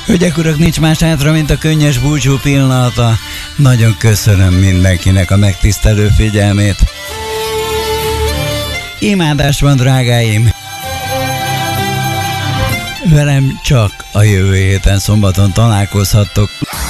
Hölgyek, urak, nincs más hátra, mint a könnyes búcsú pillanata. Nagyon köszönöm mindenkinek a megtisztelő figyelmét. Imádás van, drágáim! Velem csak a jövő héten szombaton találkozhattok.